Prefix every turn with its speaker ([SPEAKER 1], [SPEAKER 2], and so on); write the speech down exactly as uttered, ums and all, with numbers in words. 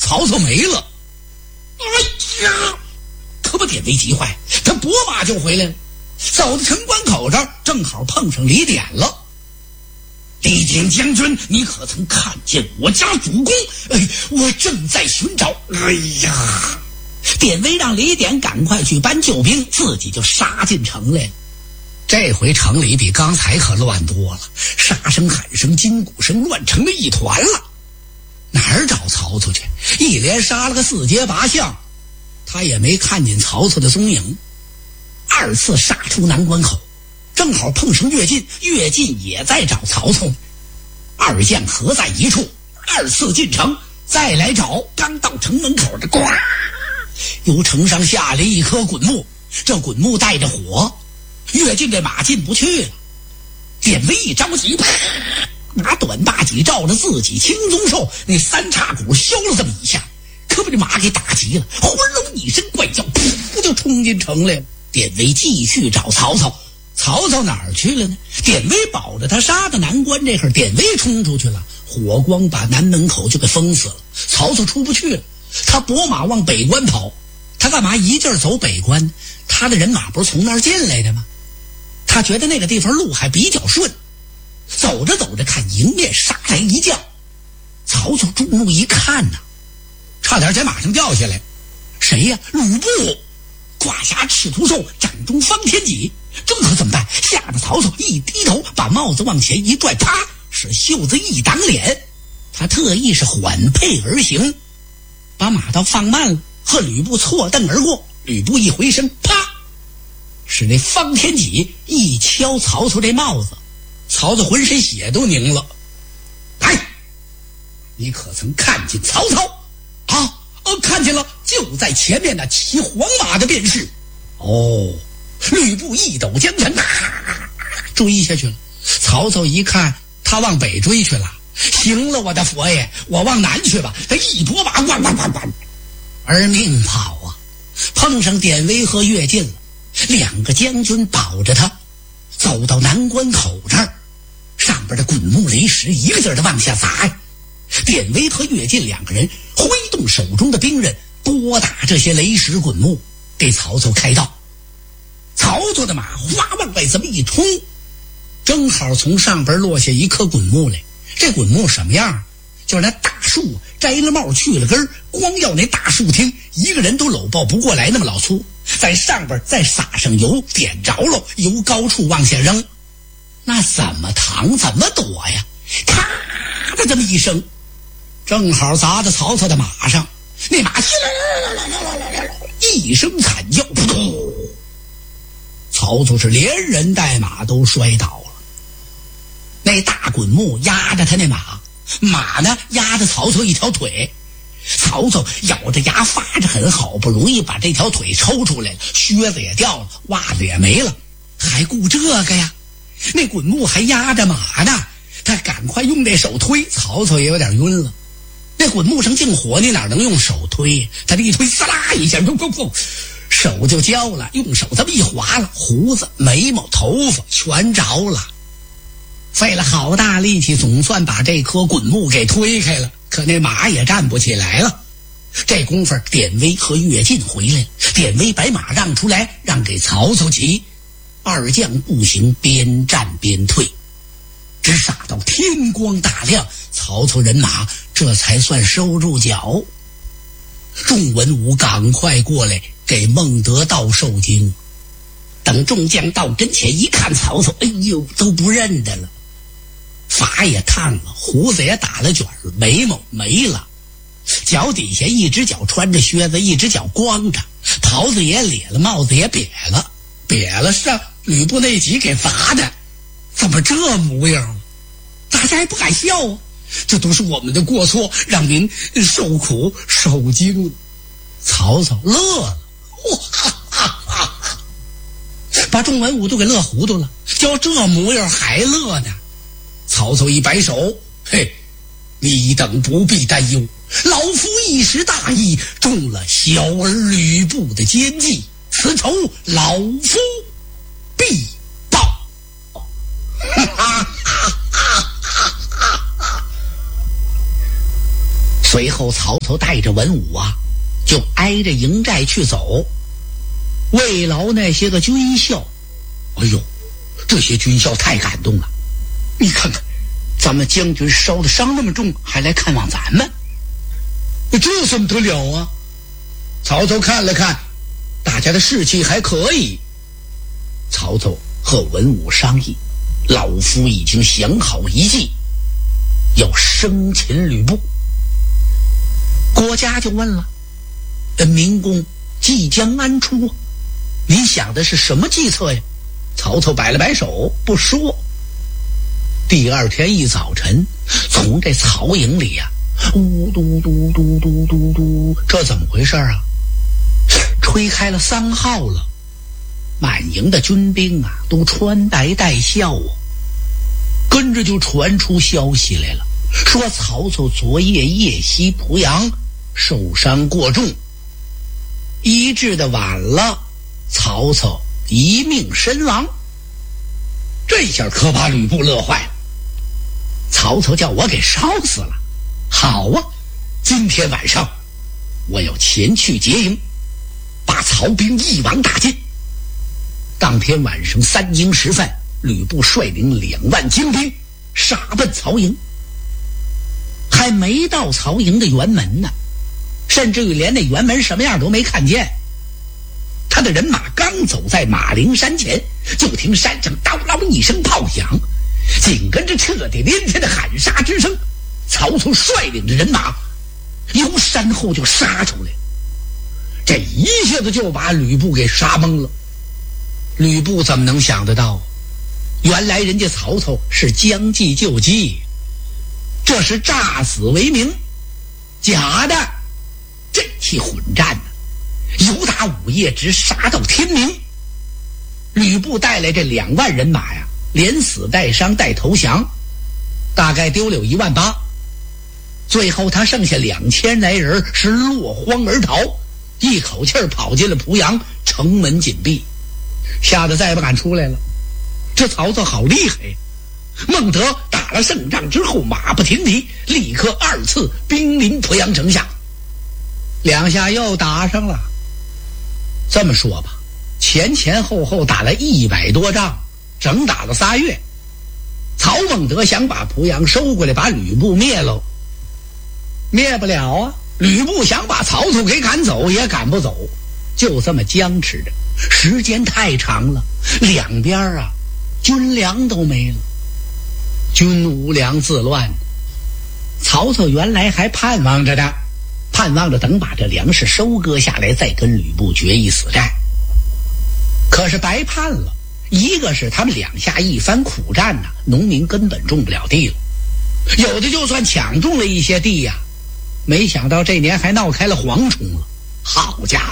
[SPEAKER 1] 曹操没了。哎呀，可把典韦急坏，他拨马就回来了，走到城关口这儿，正好碰上李典了。李典将军，你可曾看见我家主公？哎，我正在寻找。哎呀，典韦让李典赶快去搬救兵，自己就杀进城来了。这回城里比刚才可乱多了，杀声喊声金鼓声乱成了一团了。哪儿找曹操去？一连杀了个四街八巷，他也没看见曹操的踪影。二次杀出南关口，正好碰上乐进，乐进也在找曹操。二将合在一处，二次进城再来找。刚到城门口的，呱，由城上下来一棵滚木，这滚木带着火，乐进这马进不去了。典韦一着急，啪，拿短大戟照着自己青鬃兽那三叉骨削了这么一下，可把这马给打急了，呼隆一声怪叫，噗就冲进城来了。典韦继续找曹操，曹操哪儿去了呢？典韦保着他杀到南关，这会儿典韦冲出去了，火光把南门口就给封死了，曹操出不去了。他拨马往北关跑，他干嘛一劲儿走北关？他的人马不是从那儿进来的吗？他觉得那个地方路还比较顺，走着走着看迎面杀来一将。曹操注目一看呐，差点在马上掉下来。谁呀？吕布，胯下赤兔兽，掌中方天戟。这可怎么办？吓得曹操一低头，把帽子往前一拽，啪，使袖子一挡脸。他特意是缓配而行，把马刀放慢了，和吕布错蹬而过。吕布一回身，啪，使那方天戟一敲曹操这帽子，曹操浑身血都凝了。哎，你可曾看见曹操？啊，哦，看见了，就在前面那骑黄马的便是。哦，吕布一抖将拳，啊，追下去了。曹操一看他往北追去了，行了，我的佛爷，我往南去吧。他一拨马，哇哇哇哇，而命跑啊！碰上典韦和乐进了，两个将军保着他，走到南关口这儿，上边的滚木雷石一个劲儿的往下砸呀。典韦和乐进两个人挥动手中的兵刃，拨打这些雷石滚木，给曹操开道。曹操的马哗往外这么一冲，正好从上边落下一颗滚木来。这滚木什么样？就是那大树摘了帽去了根，光要那大树听，一个人都搂抱不过来那么老粗，在上边再撒上油，点着了，由高处往下扔，那怎么扛怎么躲呀？咔的这么一声，正好砸到曹操的马上，那马一声惨叫，扑通，曹操是连人带马都摔倒了。那大滚木压着他那马，马呢压着曹操一条腿，曹操咬着牙发着狠，好不容易把这条腿抽出来了，靴子也掉了，袜子也没了，还顾这个呀？那滚木还压着马呢，他赶快用这手推，曹操也有点晕了。那滚木上净火，你哪能用手推？他这一推，呲啦一下，噗噗噗，手就焦了，用手这么一划了，胡子、眉毛、头发全着了。费了好大力气，总算把这棵滚木给推开了，可那马也站不起来了。这功夫典韦和乐进回来了，典韦把马让出来，让给曹操骑。二将步行边战边退，直杀到天光大亮，曹操人马这才算收住脚。众文武赶快过来给孟德道受惊。等众将到跟前一看曹操，哎呦，都不认得了，发也烫了，胡子也打了卷，眉毛没了，脚底下一只脚穿着靴子，一只脚光着，袍子也咧了，帽子也瘪了，瘪了是吕布那戟给砸的，怎么这模样？大家还不敢笑啊，这都是我们的过错，让您受苦受惊了。曹操乐了，哇哈哈哈，把众文武都给乐糊涂了，叫这模样还乐呢。曹操一摆手，嘿，你等不必担忧，老夫一时大意，中了小儿吕布的奸计，此仇老夫必报。 随后曹操带着文武啊，就挨着营寨去走，慰劳那些个军校。哎呦，这些军校太感动了，你看看咱们将军烧的伤那么重，还来看望咱们，这怎么得了啊？曹操看了看大家的士气还可以，曹操和文武商议，老夫已经想好一计，要生擒吕布。郭嘉就问了，明公即将安出，您想的是什么计策呀？曹操摆了摆手不说。第二天一早晨，从这曹营里呀、啊，呜嘟嘟嘟嘟嘟嘟，这怎么回事啊？吹开了三号了，满营的军兵啊都穿戴戴孝啊。跟着就传出消息来了，说曹操昨夜夜袭濮阳，受伤过重，医治的晚了，曹操一命身亡。这下可把吕布乐坏了，曹操叫我给烧死了。好啊，今天晚上我要前去劫营，把曹兵一网打尽。当天晚上三更时分，吕布率领两万精兵杀奔曹营。还没到曹营的辕门呢，甚至于连那辕门什么样都没看见。他的人马刚走在马陵山前，就听山上叨啷一声炮响，紧跟着彻底连天的喊杀之声。曹操率领着人马由山后就杀出来，这一下子就把吕布给杀懵了。吕布怎么能想得到，原来人家曹操是将计就计，这是诈死为名，假的。这起混战呢，由打午夜直杀到天明。吕布带来这两万人马呀，连死带伤带投降，大概丢了有一万八。最后他剩下两千来人是落荒而逃，一口气儿跑进了濮阳，城门紧闭，吓得再不敢出来了。这曹操好厉害呀！孟德打了胜仗之后，马不停蹄，立刻二次兵临濮阳城下，两下又打上了。这么说吧，前前后后打了一百多仗，整打了仨月。曹孟德想把濮阳收过来，把吕布灭了，灭不了啊。吕布想把曹操给赶走，也赶不走，就这么僵持着，时间太长了，两边啊军粮都没了，军无粮自乱。曹操原来还盼望着的，盼望着等把这粮食收割下来，再跟吕布决一死战。可是白盼了，一个是他们两下一番苦战呢、啊，农民根本种不了地了，有的就算抢种了一些地呀、啊，没想到这年还闹开了蝗虫了。好家伙，